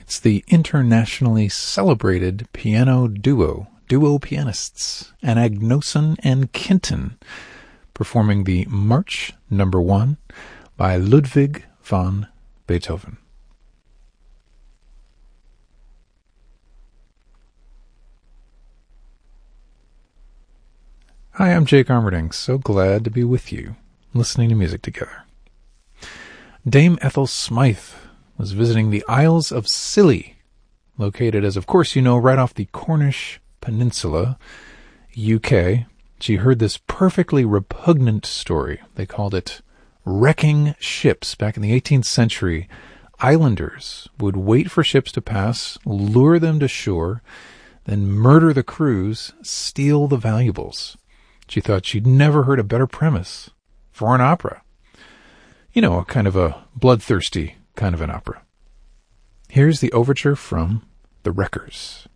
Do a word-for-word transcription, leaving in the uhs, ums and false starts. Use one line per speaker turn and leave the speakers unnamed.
It's the internationally celebrated piano duo, duo pianists, Anagnoson and Kinton, performing the March Number One by Ludwig van Beethoven. Hi, I'm Jake Armerding. So glad to be with you, listening to music together. Dame Ethel Smythe was visiting the Isles of Scilly, located, as of course you know, right off the Cornish Peninsula, U K. She heard this perfectly repugnant story. They called it wrecking ships. Back in the eighteenth century, islanders would wait for ships to pass, lure them to shore, then murder the crews, steal the valuables. She thought she'd never heard a better premise for an opera. You know, a kind of a bloodthirsty kind of an opera. Here's the overture from The Wreckers.